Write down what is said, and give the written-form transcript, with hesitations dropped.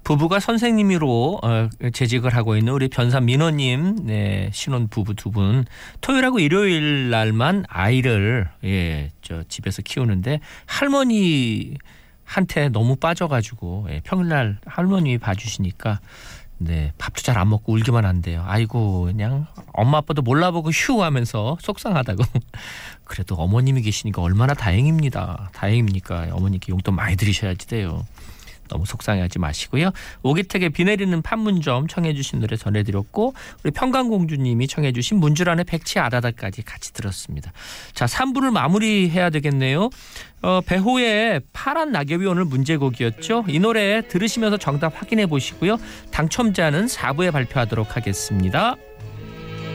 부부가 선생님으로 재직을 하고 있는 우리 변산 민호님, 네, 신혼 부부 두 분 토요일하고 일요일 날만 아이를 집에서 키우는데 할머니한테 너무 빠져가지고 평일날 할머니 봐주시니까 네, 밥도 잘 안 먹고 울기만 한대요. 아이고 그냥 엄마 아빠도 몰라보고 휴 하면서 속상하다고. 그래도 어머님이 계시니까 얼마나 다행입니까? 어머니께 용돈 많이 드리셔야지 돼요. 너무 속상해하지 마시고요. 오기택의 비 내리는 판문점 청해 주신 노래 전해드렸고 우리 평강공주님이 청해 주신 문주란의 백치 아다다까지 같이 들었습니다. 자, 3부를 마무리해야 되겠네요. 배호의 파란 낙엽이 오늘 문제곡이었죠. 이 노래 들으시면서 정답 확인해 보시고요. 당첨자는 4부에 발표하도록 하겠습니다.